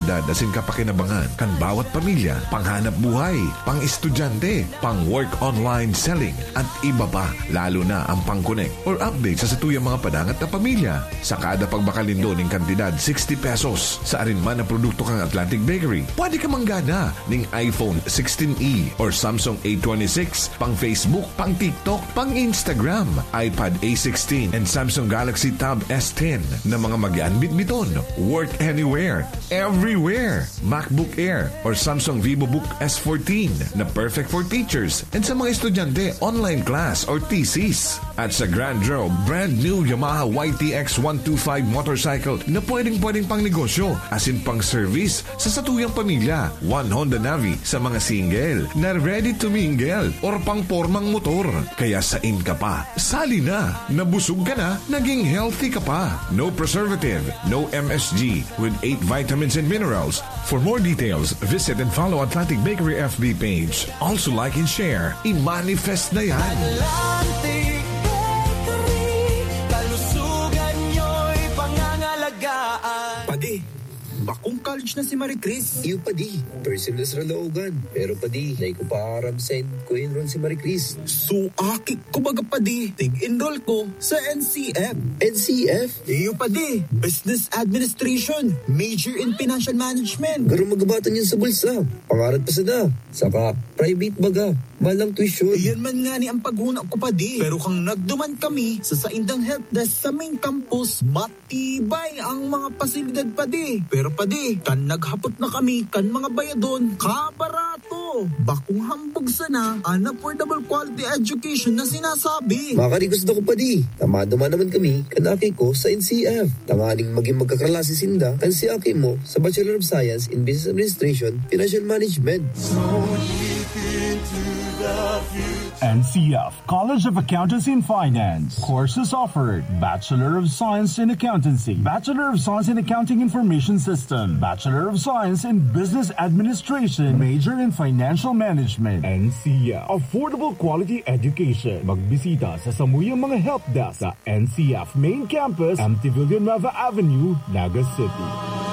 kalidad asin kapakinabangan kan bawat pamilya, panghanap buhay, pang-estudyante, pang-work online selling, at iba pa, lalo na ang pang-connect or update sa satuyang mga padangat na pamilya. Sa kada pagbakalindo ng kantidad 60 pesos sa arinman na produkto kang Atlantic Bakery, pwede ka manggana ng iPhone 16e or Samsung A26, pang-Facebook, pang-TikTok, pang-Instagram, iPad A16, and Samsung Galaxy Tab S10 na mga mag-anbit-biton. Work anywhere, everywhere. MacBook Air or Samsung VivoBook S14 na perfect for teachers and sa mga estudyante, online class or thesis. At sa Grand Draw, brand new Yamaha YTX 125 motorcycle na pwedeng pang negosyo asin pang service sa satuyang pamilya. One Honda Navi sa mga single na ready to mingle or pang pormang motor. Kaya sain ka pa, sali na, nabusog ka na, naging healthy ka pa. No preservative, no MSG with 8 vitamins and minerals. For more details, visit and follow Atlantic Bakery FB page. Also like and share. I-manifest na yan. Atlantic Bakery, kalusugan nyo'y pangangalagaan. Padi, bakong college na si Marie Chris. Iyo padi, personal sa Laugan. Pero padi, na ko paaram send ko enroll si Marie Chris. So, akik ko baga padi, tig-enroll ko sa NCF. NCF? Iyo padi, Business Administration, Major in Financial Management. Garo magabatan yun sa bulsa. Pangarad pa sada. Saka, private baga. Malang tuition. Iyan man nga ni ang paghuna ko padi. Pero kang nagduman kami sa Saindang Helpdesk sa main campus, matibay ang mga pasilidad padi. Pero padi, kan naghapot na kami, kan mga bayadon, kabarato. Bakong hambog sana, an affordable quality education na sinasabi. Makari gusto ko padi. Tama-dama naman kami, kanaki ko sa NCF. Tanganing maging magkakalasi sinda, kan si Aki mo sa Bachelor of Science in Business Administration, Financial Management. So deep into the future. NCF College of Accountancy and Finance. Courses offered: Bachelor of Science in Accountancy, Bachelor of Science in Accounting Information System, Bachelor of Science in Business Administration, Major in Financial Management. NCF Affordable Quality Education. Magbisita sa samuyang mga helpdesk sa NCF Main Campus, Amtivillion Nueva Avenue, Naga City.